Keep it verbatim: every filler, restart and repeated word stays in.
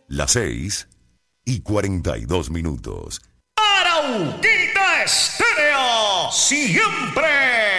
Las seis y cuarenta y dos minutos. Arauquita Estéreo, siempre